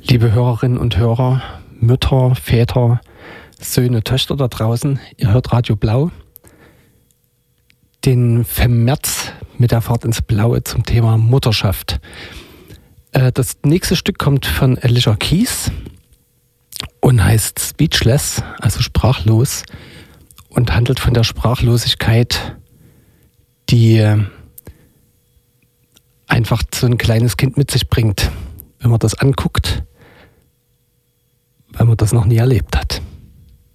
Liebe Hörerinnen und Hörer, Mütter, Väter, Söhne, Töchter da draußen, ihr hört Radio Blau. Den März mit der Fahrt ins Blaue zum Thema Mutterschaft. Das nächste Stück kommt von Alicia Keys und heißt Speechless, also sprachlos, und handelt von der Sprachlosigkeit, die einfach so ein kleines Kind mit sich bringt, wenn man das anguckt, weil man das noch nie erlebt hat.